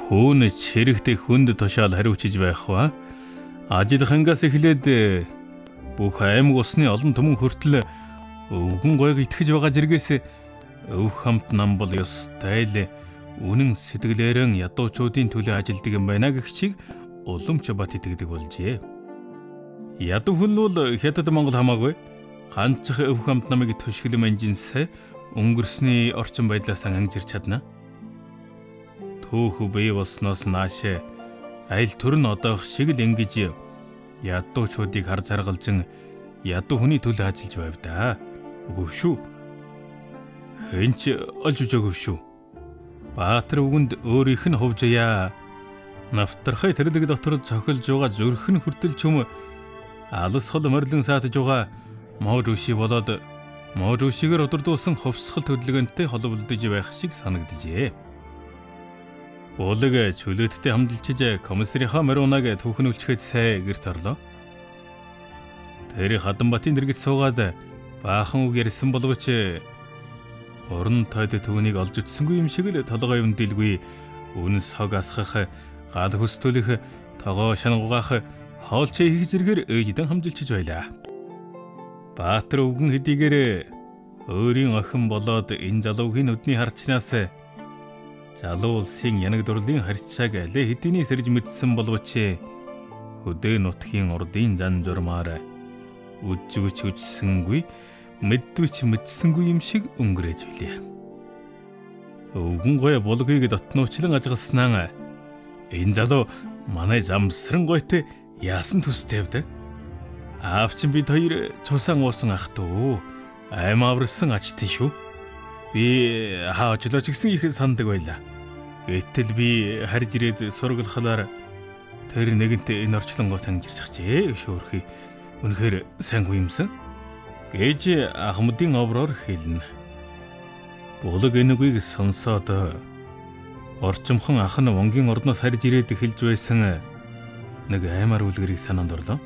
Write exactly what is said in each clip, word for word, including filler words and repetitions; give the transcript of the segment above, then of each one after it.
Хүүн чирэгтэй хүнд тушаал хариуцж байх ба. Ажиллахангаас эхлээд бүх аймаг усны олон түмэн хүртэл өвгөн гойг итгэж байгаа зэргээс өв хамт нам бол ёстой л үнэн сэтгэлээрэн ядуучуудын төлөө ажилдаг юм байна гэгчийг улам ч бат итгэдэг болжээ. Ядуу хүн бол хятад Монгол хамаагүй ганцх өв хамт намыг түшгэлэн манжинсаа өнгөрсний орчин байдлаас хангирч чадна. Төөх бий болсноос нааш айл төр нь одоох шиг л ингэж ядуучуудыг хар заргалжин ядуу хүний төлөө ажиллаж байв да. Үгүй шүү. Хэнч олж үжээгүй шүү. Баатар үгэнд өөрийнх нь хувжая. Нафтархай тэрлэг дотор цохилж байгаа зүрх нь хүртэл чөм алс хол морилон саатж байгаа мод үши болоод мод үшигээр удирдуулсан хувьсгал хөдөлгөөнтэй холбогдож байх шиг санагджээ. Буулаг чөлөөттэй хамдалчиж комиссарийнхаа марунаг түүхнүүлчихэд сай гэрт орлоо. Тэр Хаданбатын дэргэд суугаад баахан үг ярьсан боловч уран тойд түүнийг олж үтсэнгүй юм шиг л толгой юм дэлгүй үнэн сог асгах гал хөстөлөх тогоо шангуугах хоолчей хийх зэргээр ээждэн хамжилчиж байлаа. Баатар өвгөн хэдийгээр өөрийн охин болоод энэ залуугийн нүдний харчнаас залуу улсын янаг дурлалын харьцааг алей хэдийний сэрж мэдсэн боловч хөдөө нутгийн урдын зан журмаар үжигч үжсэнгүй мэдвч мэдсэнгүй юм шиг өнгөрөөж билээ. Өвгөн гой булгийг дотнуучлан ажигласнаа энэ залуу манай замсран гойтой яасан төстэй вэ? Аавчин бид хоёр цусан уусан ах дүү аим аварсан ачтын шүү. Би хаажлаач гисэн их сандаг байлаа. Гэтэл би харж ирээд сургалхалаар тэр нэгэнтээ энэ орчлонгоо санжирчжээ шөөрхий. Үнэхээр сайн хуймсан. Гэж Ахмадын овроор хэлнэ. Булаг энэгийг сонсоод орчимхон ах нь вонгийн ордноос харж ирээд хэлж байсан нэг аймаар үлгэрийг санаанд орлоо.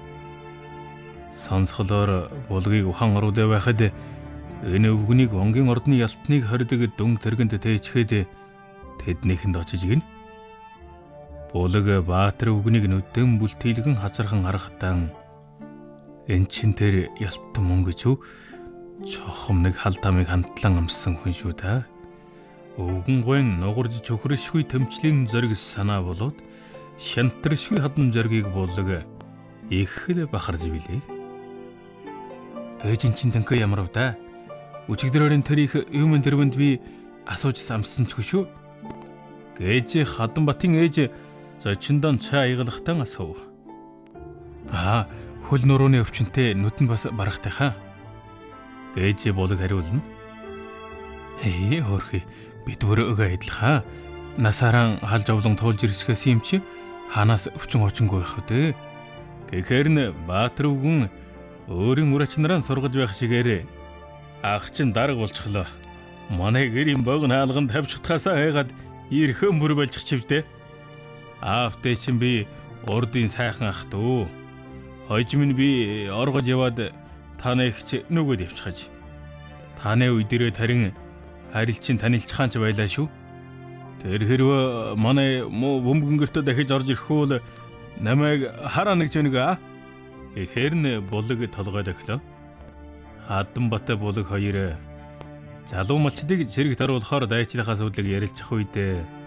Сонсголоор булгийг ухан орудаа байхад энэ өвгөнийг вонгийн ордны ялтныг хордог дүнг тэргэнд тээчгээд тэднийхэнд очиж гин. Булаг Баатар өвгөнийг нүдэн бүлтийлгэн хазархан харахтан эн чин тэр ялтан мөнгө ч чохом нэг хал тамыг хандлан амссан хүн шүү та. Өвгөн гойн нугарж чөхрөшгүй тэмчлийн зориг санаа болоод шантаршгүй хадан зоргийг булаг их л бахарж билээ. Ээжин чин тэнхэ ямар вда? Үчигдрийн тэрих юм тэрвэнд би асууж самсан ч шүү. Гэж Хаданбатын ээж зочиндон чаа игалахтан асуув. Аа, хөл нурууны өвчнөд нүд нь бас барахтай хаа. Гэж булаг хариулна. Ээ хөөрхий бид өөрөө өг айдлахаа. Насааран халж овлон туулж ирсгээс юм чи ханаас өвчин очингүй байх үү? Гэхээр н Баатар өвгөн өөрийн үр ачнараа сургаж байх шигээр ах чин дарга болчихлоо. Манай гэрийн бог наалганд тавьчихтахаасаа хайгаад ирхэн бүр болж чивдэ. Аавтай чин би урдын сайхан ах дүү. Хойж минь би оргож яваад танайгч нөгөөд явчихаж. Таны үдирээ тарин харилчин танилчхаан ч байлаа шүү. Тэр хэрвээ манай бөмбөнгөртөө дахиж орж ирэхүүл намайг хараа нэгж өнөг аа. Ихэр нь булаг толгой дахлаа. Хаданбат булаг хоёр залуу малчдыг зэрэг таруулахаар дайчлахаас үүдлэг ярилцах үед